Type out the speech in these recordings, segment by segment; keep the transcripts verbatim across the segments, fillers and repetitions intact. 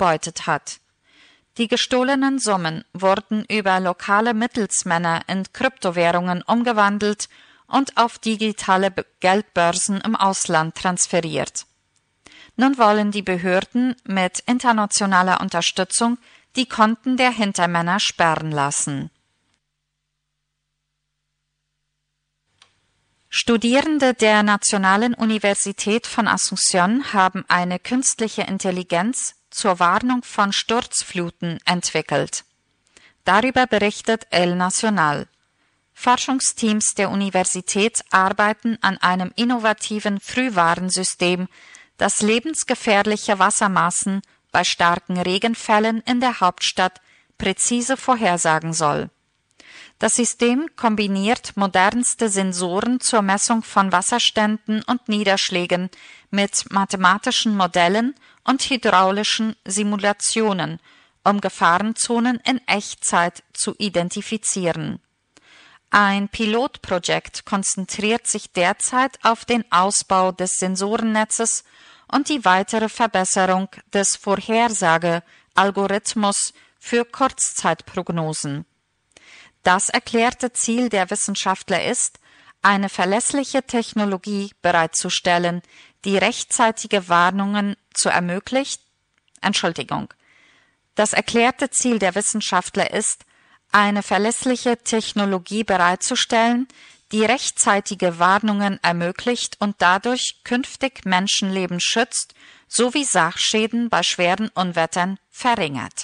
erbeutet hat. Die gestohlenen Summen wurden über lokale Mittelsmänner in Kryptowährungen umgewandelt und auf digitale Geldbörsen im Ausland transferiert. Nun wollen die Behörden mit internationaler Unterstützung die Konten der Hintermänner sperren lassen. Studierende der Nationalen Universität von Asunción haben eine künstliche Intelligenz zur Warnung von Sturzfluten entwickelt. Darüber berichtet El Nacional. Forschungsteams der Universität arbeiten an einem innovativen Frühwarnsystem, das lebensgefährliche Wassermassen bei starken Regenfällen in der Hauptstadt präzise vorhersagen soll. Das System kombiniert modernste Sensoren zur Messung von Wasserständen und Niederschlägen mit mathematischen Modellen und hydraulischen Simulationen, um Gefahrenzonen in Echtzeit zu identifizieren. Ein Pilotprojekt konzentriert sich derzeit auf den Ausbau des Sensorennetzes und die weitere Verbesserung des Vorhersage-Algorithmus für Kurzzeitprognosen. Das erklärte Ziel der Wissenschaftler ist, eine verlässliche Technologie bereitzustellen, die rechtzeitige Warnungen zu ermöglicht. Entschuldigung. Das erklärte Ziel der Wissenschaftler ist, eine verlässliche Technologie bereitzustellen, die rechtzeitige Warnungen ermöglicht und dadurch künftig Menschenleben schützt sowie Sachschäden bei schweren Unwettern verringert.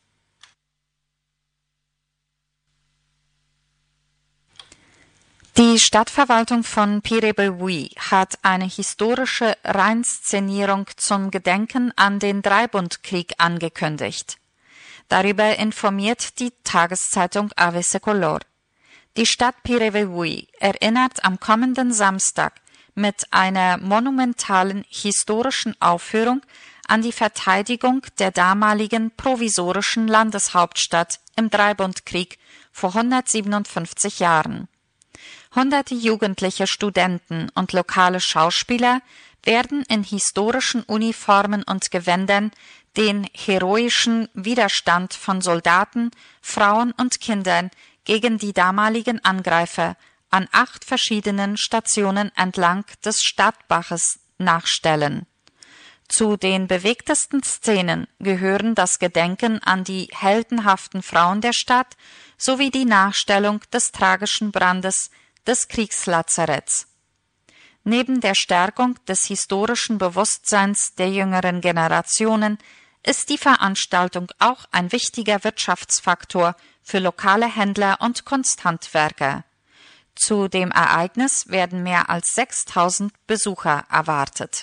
Die Stadtverwaltung von Piribebuy hat eine historische Reinszenierung zum Gedenken an den Dreibundkrieg angekündigt. Darüber informiert die Tageszeitung Avese Color. Die Stadt Piribebuy erinnert am kommenden Samstag mit einer monumentalen historischen Aufführung an die Verteidigung der damaligen provisorischen Landeshauptstadt im Dreibundkrieg vor hundertsiebenundfünfzig Jahren. Hunderte jugendliche Studenten und lokale Schauspieler werden in historischen Uniformen und Gewändern den heroischen Widerstand von Soldaten, Frauen und Kindern gegen die damaligen Angreifer an acht verschiedenen Stationen entlang des Stadtbaches nachstellen. Zu den bewegtesten Szenen gehören das Gedenken an die heldenhaften Frauen der Stadt sowie die Nachstellung des tragischen Brandes des Kriegslazaretts. Neben der Stärkung des historischen Bewusstseins der jüngeren Generationen ist die Veranstaltung auch ein wichtiger Wirtschaftsfaktor für lokale Händler und Kunsthandwerker. Zu dem Ereignis werden mehr als sechstausend Besucher erwartet.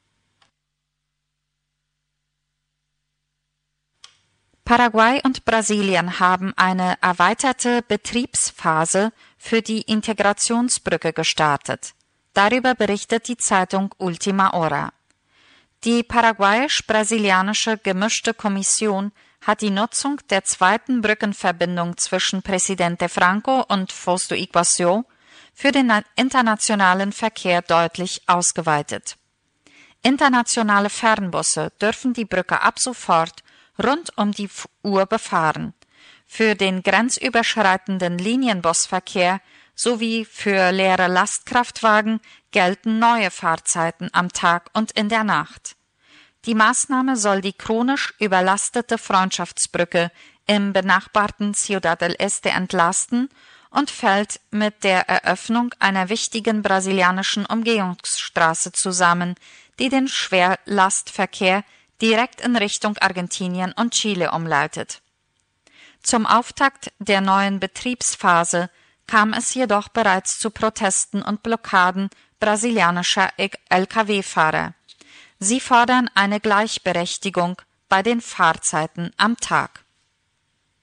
Paraguay und Brasilien haben eine erweiterte Betriebsphase für die Integrationsbrücke gestartet. Darüber berichtet die Zeitung Ultima Hora. Die paraguayisch-brasilianische gemischte Kommission hat die Nutzung der zweiten Brückenverbindung zwischen Presidente Franco und Foz do Iguaçu für den internationalen Verkehr deutlich ausgeweitet. Internationale Fernbusse dürfen die Brücke ab sofort rund um die Uhr befahren. Für den grenzüberschreitenden Linienbusverkehr sowie für leere Lastkraftwagen gelten neue Fahrzeiten am Tag und in der Nacht. Die Maßnahme soll die chronisch überlastete Freundschaftsbrücke im benachbarten Ciudad del Este entlasten und fällt mit der Eröffnung einer wichtigen brasilianischen Umgehungsstraße zusammen, die den Schwerlastverkehr direkt in Richtung Argentinien und Chile umleitet. Zum Auftakt der neuen Betriebsphase kam es jedoch bereits zu Protesten und Blockaden brasilianischer L K W-Fahrer. Sie fordern eine Gleichberechtigung bei den Fahrzeiten am Tag.